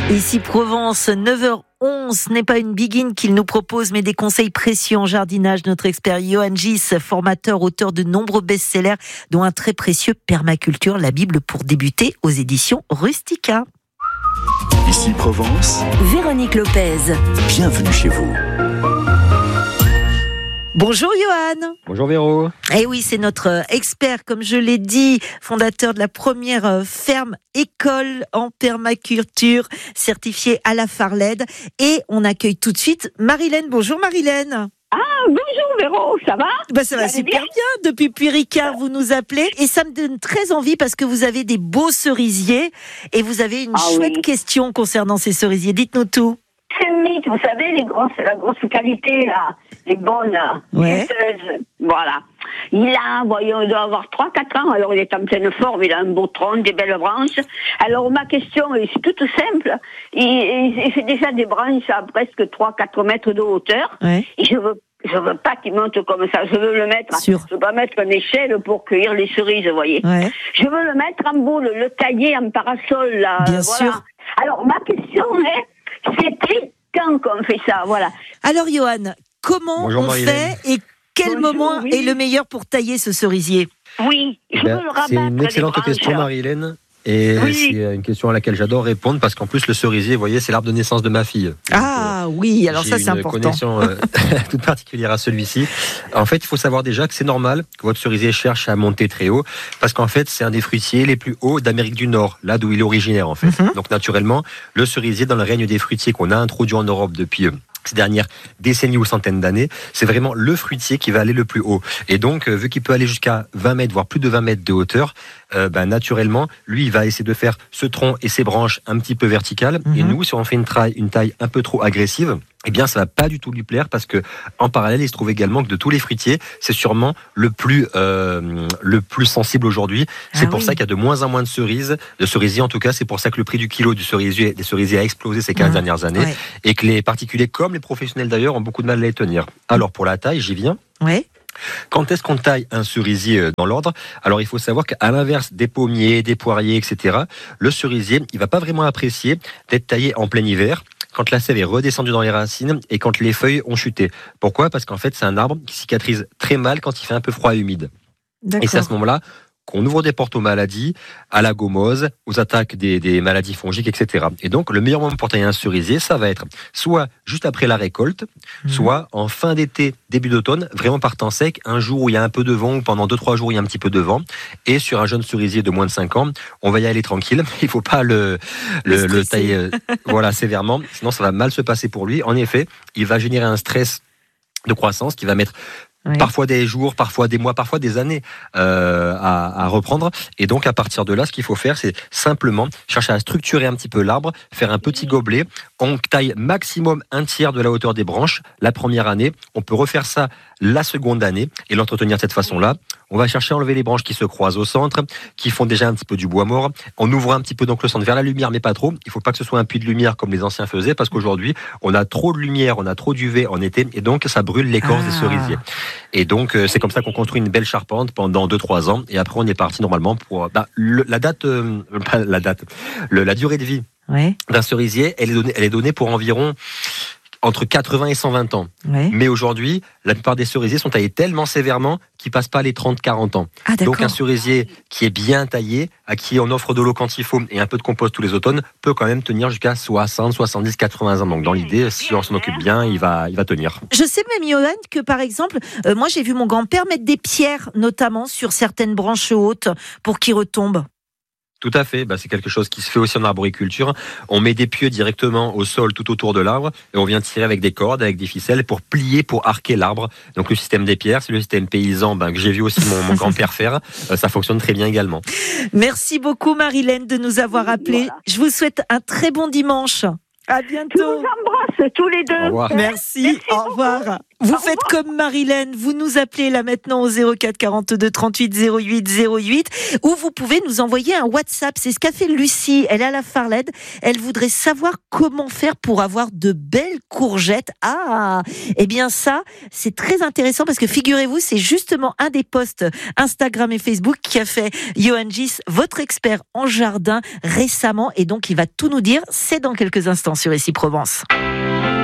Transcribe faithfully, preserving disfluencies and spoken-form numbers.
Ici Provence, neuf heures onze, ce n'est pas une begin qu'il nous propose, mais des conseils précieux en jardinage. Notre expert Johan Gis, formateur, auteur de nombreux best-sellers, dont un très précieux Permaculture, la Bible pour débuter, aux éditions Rustica. Ici Provence, Véronique Lopez. Bienvenue chez vous. Bonjour Johan. Bonjour Véro. Eh oui, c'est notre expert, comme je l'ai dit, fondateur de la première ferme école en permaculture certifiée à la Farled. Et on accueille tout de suite Marilène. Bonjour Marilène. Ah, bonjour Véro, ça va? Bah ça va super bien. bien. Depuis Puy-Ricard, vous nous appelez. Et ça me donne très envie parce que vous avez des beaux cerisiers. Et vous avez une ah, chouette oui. question concernant ces cerisiers. Dites-nous tout. C'est le mythe, vous savez, les grosses, la grosse qualité, là, les bonnes, ouais. laiteuses. Voilà. Il a, voyons, il doit avoir trois quatre ans, alors il est en pleine forme, il a un beau tronc, des belles branches. Alors ma question, c'est toute simple. Il, il, il fait déjà des branches à presque trois quatre mètres de hauteur. Ouais. Et je veux Je veux pas qu'il monte comme ça. Je veux le mettre. Sûr. Je veux pas mettre une échelle pour cueillir les cerises, vous voyez. Ouais. Je veux le mettre en boule, le tailler en parasol, là. Bien voilà. sûr. Alors ma question est, c'était quand qu'on fait ça, voilà. Alors Johan, comment Bonjour, on Marilène. fait et quel Bonjour, moment oui. est le meilleur pour tailler ce cerisier? Oui, je Ben, veux le rabattre. c'est une excellente les branches. question, Marie-Hélène. Et Oui. c'est une question à laquelle j'adore répondre parce qu'en plus, le cerisier, vous voyez, c'est l'arbre de naissance de ma fille. Donc, Ah oui, alors j'ai ça c'est une important. connexion euh, toute particulière à celui-ci. En fait, il faut savoir déjà que c'est normal que votre cerisier cherche à monter très haut parce qu'en fait, c'est un des fruitiers les plus hauts d'Amérique du Nord, là d'où il est originaire en fait. Mm-hmm. Donc naturellement, le cerisier dans le règne des fruitiers qu'on a introduit en Europe depuis euh, ces dernières décennies ou centaines d'années, c'est vraiment le fruitier qui va aller le plus haut. Et donc, euh, vu qu'il peut aller jusqu'à vingt mètres, voire plus de vingt mètres de hauteur, euh, ben, naturellement, lui, il va essayer de faire ce tronc et ses branches un petit peu verticales. Mm-hmm. Et nous, si on fait une taille, une taille un peu trop agressive, eh bien, ça va pas du tout lui plaire parce que, en parallèle, il se trouve également que de tous les fruitiers, c'est sûrement le plus, euh, le plus sensible aujourd'hui. C'est Ah pour oui. ça qu'il y a de moins en moins de cerises, de cerisiers en tout cas. C'est pour ça que le prix du kilo du cerisier, des cerisiers a explosé ces quinze Ah, dernières années. ouais. Et que les particuliers, comme les professionnels d'ailleurs, ont beaucoup de mal à les tenir. Alors, pour la taille, j'y viens. Ouais. Quand est-ce qu'on taille un cerisier dans l'ordre? Alors, il faut savoir qu'à l'inverse des pommiers, des poiriers, et cetera, le cerisier, il va pas vraiment apprécier d'être taillé en plein hiver, quand la sève est redescendue dans les racines et quand les feuilles ont chuté. Pourquoi? Parce qu'en fait, c'est un arbre qui cicatrise très mal quand il fait un peu froid et humide. D'accord. Et c'est à ce moment-là qu'on ouvre des portes aux maladies, à la gomose, aux attaques des, des maladies fongiques, et cetera. Et donc, le meilleur moment pour tailler un cerisier, ça va être soit juste après la récolte, mmh. soit en fin d'été, début d'automne, vraiment par temps sec, un jour où il y a un peu de vent, ou pendant deux trois jours, il y a un petit peu de vent. Et sur un jeune cerisier de moins de cinq ans, on va y aller tranquille. Il ne faut pas le, le, le tailler euh, voilà, sévèrement, sinon ça va mal se passer pour lui. En effet, il va générer un stress de croissance qui va mettre oui. parfois des jours, parfois des mois, parfois des années euh, à, à reprendre. Et donc, à partir de là, ce qu'il faut faire, c'est simplement chercher à structurer un petit peu l'arbre, faire un petit gobelet. On taille maximum un tiers de la hauteur des branches la première année. On peut refaire ça la seconde année et l'entretenir de cette façon-là. On va chercher à enlever les branches qui se croisent au centre, qui font déjà un petit peu du bois mort. On ouvre un petit peu donc le centre vers la lumière, mais pas trop. Il ne faut pas que ce soit un puits de lumière comme les anciens faisaient, parce qu'aujourd'hui, on a trop de lumière, on a trop d'U V en été, et donc ça brûle l'écorce ah. des cerisiers. Et donc, euh, c'est comme ça qu'on construit une belle charpente pendant deux trois ans. Et après, on est parti normalement pour bah, le, la date, euh, pas la date, le, la durée de vie ouais. d'un cerisier, elle est donnée, elle est donnée pour environ entre quatre-vingts et cent vingt ans. Ouais. Mais aujourd'hui, la plupart des cerisiers sont taillés tellement sévèrement qu'ils passent pas les trente à quarante ans. Ah, donc un cerisier qui est bien taillé, à qui on offre de l'eau quand il faut et un peu de compost tous les automnes, peut quand même tenir jusqu'à soixante, soixante-dix, quatre-vingts ans. Donc dans l'idée, si on s'en occupe bien, il va, il va tenir. Je sais même, Johan, que par exemple, euh, moi j'ai vu mon grand-père mettre des pierres, notamment sur certaines branches hautes, pour qu'ils retombent. Tout à fait, bah, c'est quelque chose qui se fait aussi en arboriculture. On met des pieux directement au sol tout autour de l'arbre et on vient tirer avec des cordes, avec des ficelles pour plier, pour arquer l'arbre. Donc le système des pierres, c'est le système paysan ben, que j'ai vu aussi mon, mon grand-père faire. Euh, ça fonctionne très bien également. Merci beaucoup Marilène de nous avoir appelés. Voilà. Je vous souhaite un très bon dimanche. À bientôt. Je vous embrasse tous les deux. Au revoir. Merci, Merci au revoir. Vous Au faites revoir. comme Marilène, vous nous appelez là maintenant au zéro quatre quarante-deux trente-huit zéro huit zéro huit ou vous pouvez nous envoyer un WhatsApp. C'est ce qu'a fait Lucie. Elle est à la Farled. Elle voudrait savoir comment faire pour avoir de belles courgettes. Ah, eh bien ça, c'est très intéressant parce que figurez-vous, c'est justement un des posts Instagram et Facebook qui a fait Johan Gis, votre expert en jardin récemment, et donc il va tout nous dire. C'est dans quelques instants sur Ici Provence.